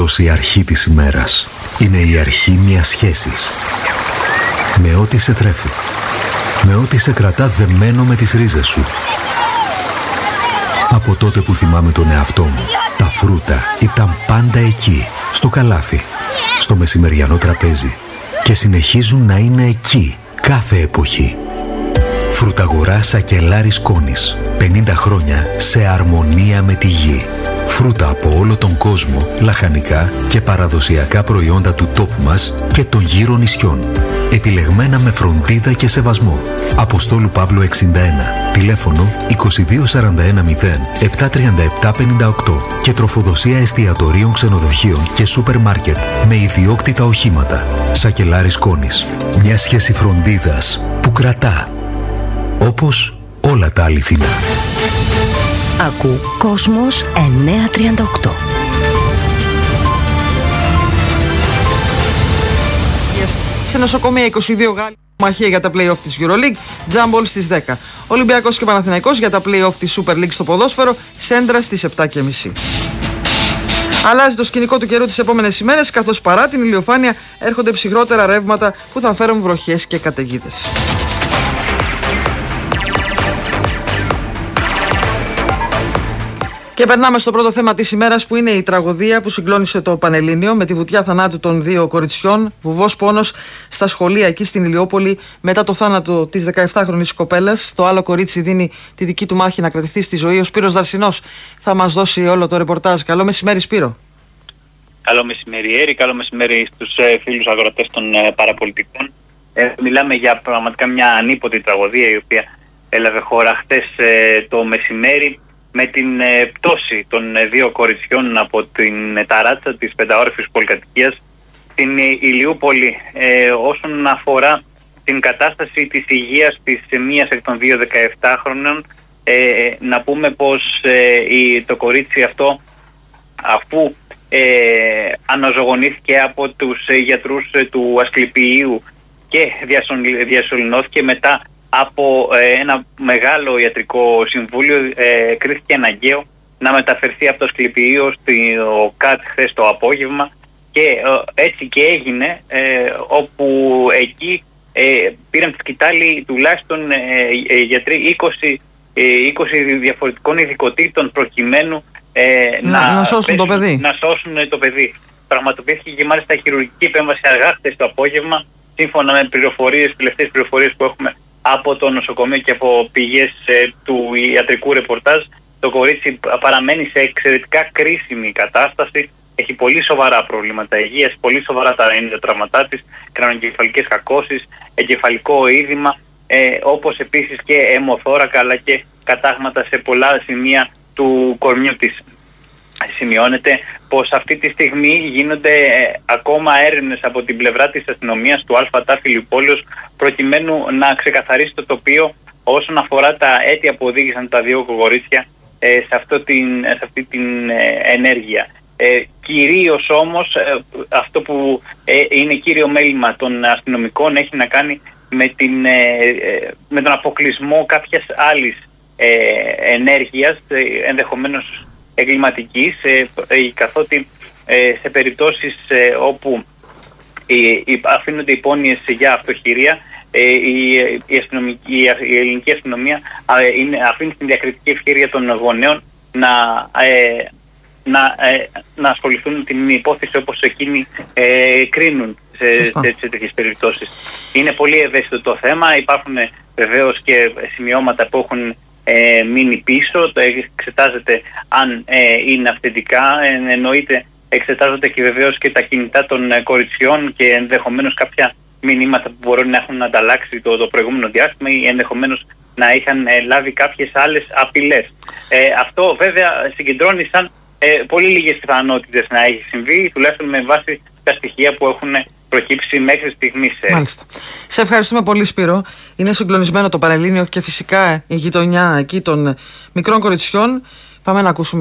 Η αρχή της ημέρας είναι η αρχή μιας σχέσης. Με ό,τι σε τρέφει. Με ό,τι σε κρατά δεμένο με τις ρίζες σου. Από τότε που θυμάμαι τον εαυτό μου, τα φρούτα ήταν πάντα εκεί, στο καλάθι, στο μεσημεριανό τραπέζι και συνεχίζουν να είναι εκεί κάθε εποχή. Φρουταγορά Σακελάρης Κόνης. 50 χρόνια σε αρμονία με τη γη. Φρούτα από όλο τον κόσμο, λαχανικά και παραδοσιακά προϊόντα του τόπου μας και των γύρω νησιών. Επιλεγμένα με φροντίδα και σεβασμό. Αποστόλου Παύλου 61. Τηλέφωνο 2241 0 73758 και τροφοδοσία εστιατορίων, ξενοδοχείων και σούπερ μάρκετ με ιδιόκτητα οχήματα. Σακελάρης Κόνης. Μια σχέση φροντίδας που κρατά. Όπως όλα τα αληθινά. Ακού Κόσμος 938. Σε νοσοκομεία 22 Γάλλοι μαχία για τα play-off της EuroLeague, τζάμπολ στις 10. Ολυμπιακός και Παναθηναϊκός για τα play-off της Super League στο ποδόσφαιρο, σέντρα στις 7:30. Αλλάζει το σκηνικό του καιρού τις επόμενες ημέρες, καθώς παρά την ηλιοφάνεια έρχονται ψυχρότερα ρεύματα που θα φέρουν βροχές και καταιγίδες. Και περνάμε στο πρώτο θέμα της ημέρας, που είναι η τραγωδία που συγκλώνησε το Πανελλήνιο με τη βουτιά θανάτου των δύο κοριτσιών. Βουβός πόνος στα σχολεία εκεί στην Ηλιόπολη μετά το θάνατο της 17χρονης κοπέλας. Το άλλο κορίτσι δίνει τη δική του μάχη να κρατηθεί στη ζωή. Ο Σπύρος Δαρσινός θα μας δώσει όλο το ρεπορτάζ. Καλό μεσημέρι, Σπύρο. Καλό μεσημέρι, Έρη. Καλό μεσημέρι στους φίλους αγροτές των παραπολιτικών. Μιλάμε για πραγματικά μια ανίποτη τραγωδία, η οποία έλαβε χώρα χτες το μεσημέρι, με την πτώση των δύο κοριτσιών από την ταράτσα της πενταόρυφης πολυκατοικίας στην Ηλιούπολη. Όσον αφορά την κατάσταση της υγείας της μίας εκ των δύο 17χρονων, να πούμε πως το κορίτσι αυτό, αφού αναζωογονήθηκε από τους γιατρούς του Ασκληπιείου και διασωληνώθηκε, μετά από ένα μεγάλο ιατρικό συμβούλιο κρίθηκε αναγκαίο να μεταφερθεί από το Ασκληπιείο στο ΚΑΤ χθες το απόγευμα, και έτσι και έγινε, όπου εκεί πήραν τη σκητάλη τουλάχιστον γιατροί 20 διαφορετικών ειδικοτήτων προκειμένου να σώσουν το παιδί. Να σώσουν το παιδί. Πραγματοποιήθηκε και μάλιστα χειρουργική επέμβαση αργά χθες το απόγευμα, σύμφωνα με τελευταίες πληροφορίες που έχουμε από το νοσοκομείο και από πηγές του ιατρικού ρεπορτάζ. Το κορίτσι παραμένει σε εξαιρετικά κρίσιμη κατάσταση. Έχει πολύ σοβαρά προβλήματα υγείας, πολύ σοβαρά είναι τα τραυματά της, κρανοεγκεφαλικές κακώσεις, εγκεφαλικό είδημα, όπως επίσης και αιμοθώρακα, αλλά και κατάγματα σε πολλά σημεία του κορμιού της. Σημειώνεται πως αυτή τη στιγμή γίνονται ακόμα έρευνες από την πλευρά της αστυνομίας του ΑΤ Ηλιουπόλεως, προκειμένου να ξεκαθαρίσει το τοπίο όσον αφορά τα αίτια που οδήγησαν τα δύο κορίτσια σε αυτή την ενέργεια. Κυρίως όμως αυτό που είναι κύριο μέλημα των αστυνομικών έχει να κάνει με τον αποκλεισμό κάποιας άλλης ενέργειας, ενδεχομένως εγκληματικής, καθότι σε περιπτώσεις όπου αφήνονται υπόνοιες για αυτοχειρία, η ελληνική αστυνομία αφήνει στην διακριτική ευχέρεια των γονέων να ασχοληθούν με την υπόθεση όπως εκείνοι κρίνουν σε τέτοιες περιπτώσεις. Είναι πολύ ευαίσθητο το θέμα. Υπάρχουν βεβαίως και σημειώματα που έχουν μείνει πίσω. Το εξετάζεται αν είναι αυθεντικά. Εννοείται εξετάζονται και βεβαίως και τα κινητά των κοριτσιών και ενδεχομένως κάποια μηνύματα που μπορούν να έχουν ανταλλάξει το προηγούμενο διάστημα, ή ενδεχομένως να είχαν λάβει κάποιες άλλες απειλές. Αυτό βέβαια συγκεντρώνει σαν πολύ λίγες πιθανότητες να έχει συμβεί, τουλάχιστον με βάση τα στοιχεία που έχουν προκύψει μέχρι στιγμής. Μάλιστα. Σε ευχαριστούμε πολύ, Σπύρο. Είναι συγκλονισμένο το Πανελλήνιο και φυσικά η γειτονιά εκεί των μικρών κοριτσιών. Πάμε να ακούσουμε